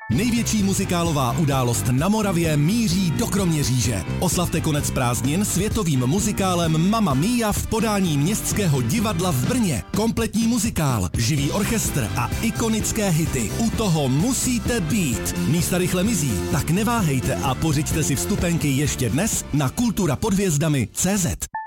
Největší muzikálová událost na Moravě míří do Kroměříže. Oslavte konec prázdnin světovým muzikálem Mamma Mia v podání Městského divadla v Brně. Kompletní muzikál, živý orchestr a ikonické hity. U toho musíte být. Místa rychle mizí, tak neváhejte a pořiďte si vstupenky ještě dnes na kulturapodhvězdami.cz.